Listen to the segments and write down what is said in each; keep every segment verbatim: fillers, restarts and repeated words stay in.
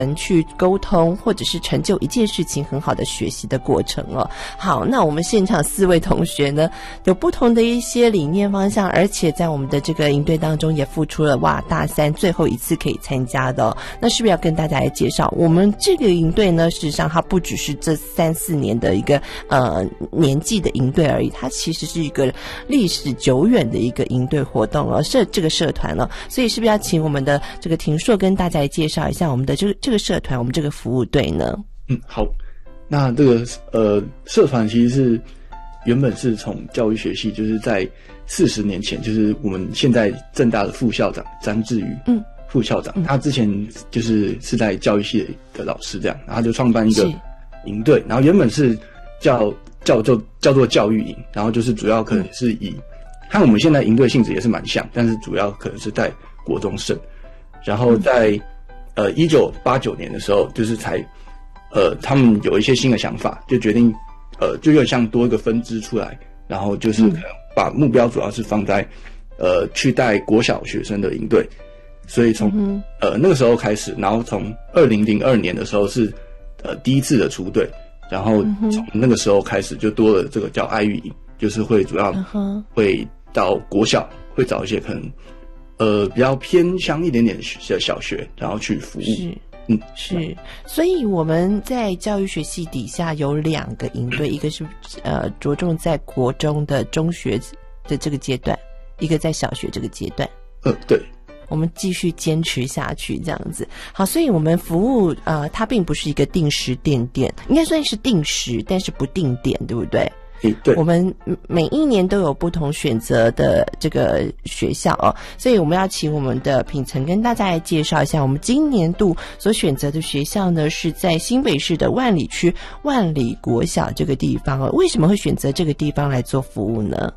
人去沟通，或者是成就一件事情很好的学习的过程哦。好，那我们现场四位同学呢，有不同的一些理念方向，而且在我们的这个营队当中也付出了哇大三最后一次可以参加的哦。那是不是要跟大家来介绍，我们这个营队呢，事实上它不只是这三四年的一个呃年纪的营队而已，它其实是一个历史久远的一个营队活动哦，社这个社团哦。所以是不是要请我们的这个庭硕跟大家来介绍一下我们的这个这个社团，我们这个服务队呢？ 嗯，好。那这个呃社团其实是原本是从教育学系，就是在四十年前，就是我们现在政大的副校长詹志宇，嗯，副校长，嗯、他之前就是是在教育系的老师这样，然后他就创办一个营队，然后原本是叫叫做叫做教育营，然后就是主要可能是以和我们现在营队性质也是蛮像，但是主要可能是带国中生，然后在、嗯呃，一九八九年的时候，就是才，呃，他们有一些新的想法，就决定，呃，就有点像多一个分支出来，然后就是可能把目标主要是放在，呃，去带国小学生的营队，所以从、嗯、呃那个时候开始，然后从二零零二年的时候是，呃，第一次的出队，然后从那个时候开始就多了这个叫爱育营，就是会主要会到国小，会找一些可能。呃，比较偏乡一点点的小学，然后去服务。是，嗯， 是。所以我们在教育学系底下有两个营队，一个是呃着重在国中的中学的这个阶段，一个在小学这个阶段。 呃，对。 我们继续坚持下去，这样子。好，所以我们服务呃，它并不是一个定时定点，应该算是定时，但是不定点，对不对？ 对， 我们每一年都有不同选择的这个学校哦，所以我们要请我们的品岑跟大家来介绍一下，我们今年度所选择的学校呢，是在新北市的万里区万里国小这个地方哦。为什么会选择这个地方来做服务呢？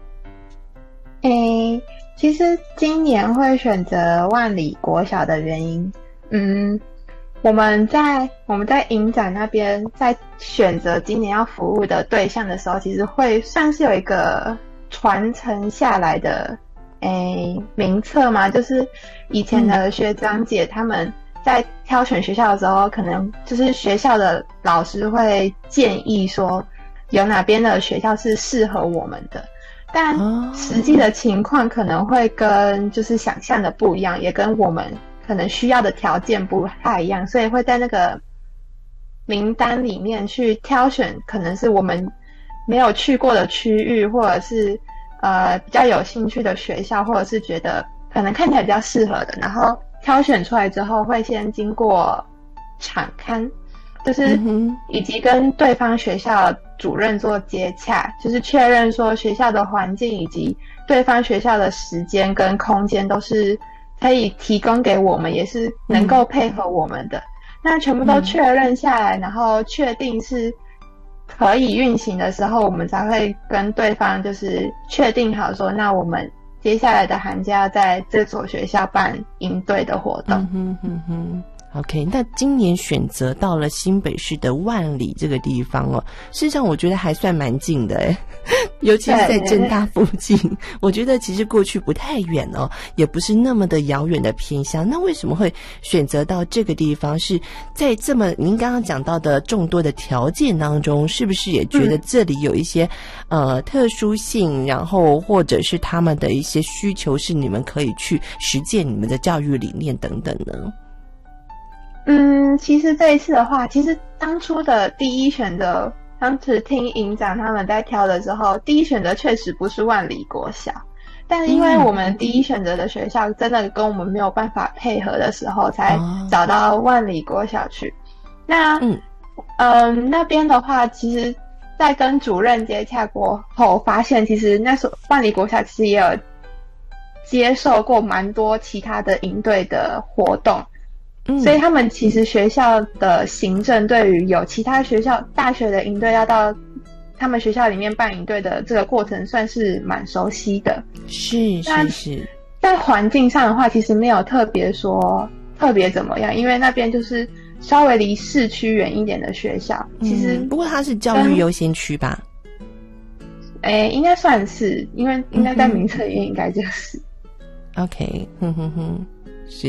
诶，其实今年会选择万里国小的原因，嗯。我们在我们在营长那边在选择今年要服务的对象的时候，其实会算是有一个传承下来的诶名册嘛，就是以前的学长姐他们在挑选学校的时候，可能就是学校的老师会建议说有哪边的学校是适合我们的，但实际的情况可能会跟就是想象的不一样，也跟我们可能需要的条件不太一样，所以会在那个名单里面去挑选可能是我们没有去过的区域，或者是呃比较有兴趣的学校，或者是觉得可能看起来比较适合的，然后挑选出来之后会先经过场勘，就是以及跟对方学校主任做接洽，就是确认说学校的环境以及对方学校的时间跟空间都是可以提供给我们，也是能够配合我们的、嗯、那全部都确认下来、嗯、然后确定是可以运行的时候，我们才会跟对方就是确定好说，那我们接下来的寒假在这所学校办营队的活动。 嗯哼哼哼OK， 那今年选择到了新北市的万里这个地方哦，事实上我觉得还算蛮近的诶，尤其是在政大附近，我觉得其实过去不太远哦，也不是那么的遥远的偏乡。那为什么会选择到这个地方？是在这么您刚刚讲到的众多的条件当中，是不是也觉得这里有一些、嗯、呃特殊性，然后或者是他们的一些需求是你们可以去实践你们的教育理念等等呢？ 嗯，其实这一次的话，其实当初的第一选择，当时听营长他们在挑的时候，第一选择确实不是万里国小，但是因为我们第一选择的学校真的跟我们没有办法配合的时候，才找到万里国小去。那嗯、呃，那边的话，其实在跟主任接洽过后，发现其实那所万里国小其实也有接受过蛮多其他的营队的活动。所以他们其实学校的行政对于有其他学校大学的营队要到他们学校里面办营队的这个过程算是蛮熟悉的。 是是是。 在环境上的话，其实没有特别说特别怎么样，因为那边就是稍微离市区远一点的学校。其实、 嗯、不过它是教育优先区吧？ 诶、欸，应该算是，因为应该在名册里面应该就是。 OK， 哼哼哼，是。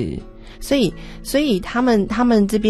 所以所以他们他们这边